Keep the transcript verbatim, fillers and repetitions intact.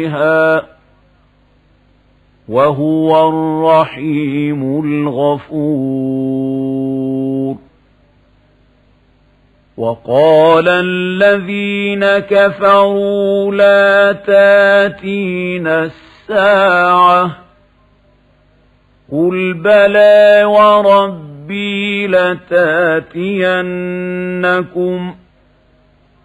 بها وهو الرحيم الغفور. وقال الذين كفروا لا تاتينا الساعة قل بلى وربي لتاتينكم